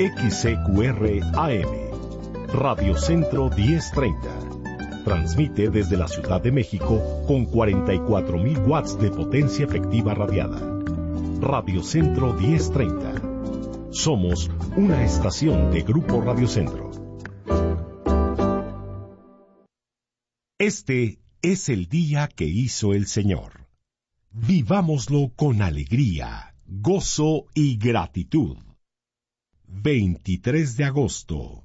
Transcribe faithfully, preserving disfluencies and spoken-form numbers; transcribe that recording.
X C Q R A M, Radio Centro diez treinta. Transmite desde la Ciudad de México con cuarenta y cuatro mil watts de potencia efectiva radiada. Radio Centro diez treinta. Somos una estación de Grupo Radio Centro. Este es el día que hizo el Señor. Vivámoslo con alegría, gozo y gratitud. veintitrés de agosto.